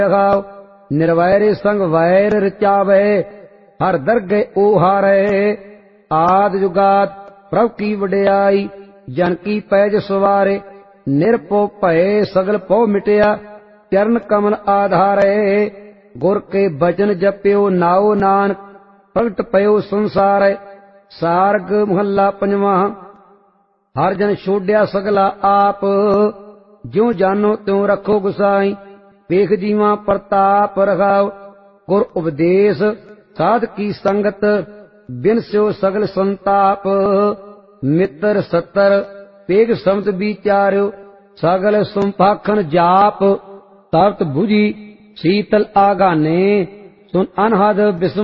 ਰਖਾਉ। ਨਿਰਵੈਰੇ ਸੰਗ ਵੈਰ ਰਚਾਵੇ, ਹਰ ਦਰਗਹਿ ਓ ਹਾਰੇ। ਆਦਿ ਜੁਗਾਦ ਪ੍ਰਭ ਕੀ ਵਡਿਆਈ, ਜਨ ਕੀ ਪੈਜ ਸਵਾਰੇ। ਨਿਰਭਉ ਭਏ ਸਗਲ ਭਉ ਮਿਟਿਆ, ਚਰਨ ਕਮਲ ਆਧਾਰੇ। ਗੁਰ ਕੇ ਬਚਨ ਜਪਿਓ ਨਾਉ ਨਾਨਕ, ਪ੍ਰਗਟ ਪਇਓ ਸੰਸਾਰੈ। ਸਾਰਗ ਮਹੱਲਾ ਪੰਜਵਾਂ। ਹਰ ਜਨ ਛੋਡਿਆ ਸਗਲਾ ਆਪ, ਜਿਉ ਜਾਨੋ ਤਿਉ ਰੱਖੋ ਗੁਸਾਈ। ਵੇਖ ਜੀਵਾਂ ਪ੍ਰਤਾਪ ਰਖਾਉ, ਗੁਰ ਉਪਦੇਸ਼ ਸਾਧ ਕੀ ਸੰਗਤ। ਬਿਨ ਸਿਓ ਸਗਲ ਸੰਤਾਪ, ਮਿੱਤਰ ਸੱਤਰ ਵੇਗ ਸਮਤ ਵਿਚਾਰਿਓ। ਸਗਲ ਸੁਭਾਖਣ ਜਾਪ, ਤਪਤ ਬੁਝੀ ਸੀਤਲ ਆਗਾਨੇ। ਸੁਨ ਅਨਹਦ ਬਿਸਮ